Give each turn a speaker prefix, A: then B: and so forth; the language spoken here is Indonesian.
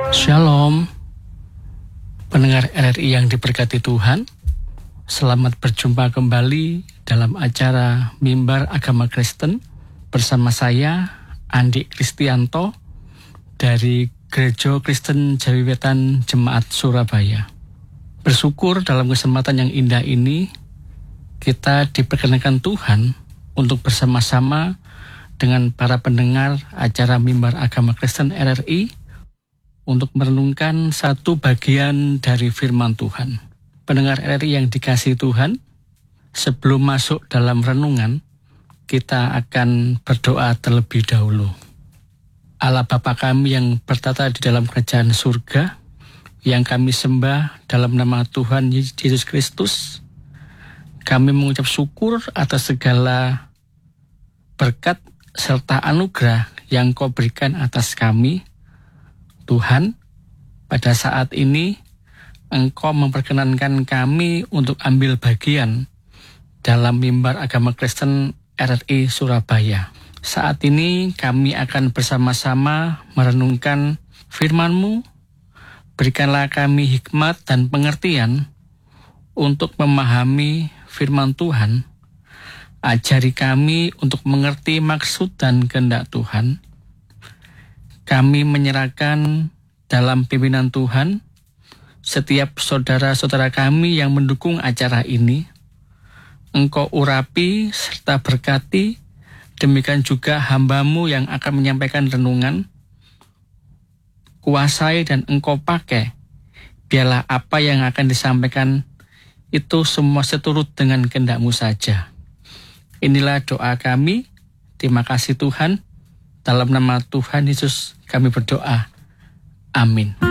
A: Shalom, pendengar RRI yang diberkati Tuhan. Selamat berjumpa kembali dalam acara Mimbar Agama Kristen bersama saya, Andi Kristianto, dari Gereja Kristen Jawi Wetan Jemaat Surabaya. Bersyukur dalam kesempatan yang indah ini, kita diperkenankan Tuhan untuk bersama-sama dengan para pendengar acara Mimbar Agama Kristen RRI untuk merenungkan satu bagian dari firman Tuhan. Pendengar RRI yang dikasihi Tuhan, sebelum masuk dalam renungan, kita akan berdoa terlebih dahulu. Allah Bapa kami yang bertata di dalam kerajaan surga, yang kami sembah dalam nama Tuhan Yesus Kristus, kami mengucap syukur atas segala berkat serta anugerah yang Kau berikan atas kami. Tuhan, pada saat ini Engkau memperkenankan kami untuk ambil bagian dalam Mimbar Agama Kristen RRI Surabaya. Saat ini kami akan bersama-sama merenungkan firman-Mu. Berikanlah kami hikmat dan pengertian untuk memahami firman Tuhan. Ajari kami untuk mengerti maksud dan kehendak Tuhan. Kami menyerahkan dalam pimpinan Tuhan setiap saudara-saudara kami yang mendukung acara ini. Engkau urapi serta berkati, demikian juga hamba-Mu yang akan menyampaikan renungan. Kuasai dan Engkau pakai, biarlah apa yang akan disampaikan itu semua seturut dengan kehendak-Mu saja. Inilah doa kami. Terima kasih Tuhan. Dalam nama Tuhan Yesus kami berdoa. Amin.